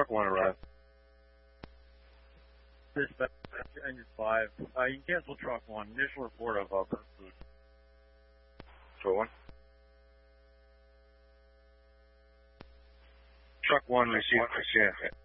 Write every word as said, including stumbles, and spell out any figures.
truck one arrived. Dispatch, engine five. Uh, you can cancel truck one. Initial report of uh, burnt food. Truck one. Truck one received. Yeah.